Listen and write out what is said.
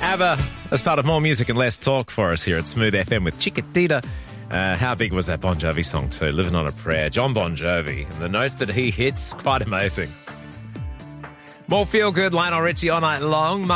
ABBA as part of More Music and Less Talk for us here at Smooth FM with Chiquitita. How big was that Bon Jovi song too? Living on a Prayer. John Bon Jovi. And the notes that he hits, quite amazing. More feel-good, Lionel Richie all night long.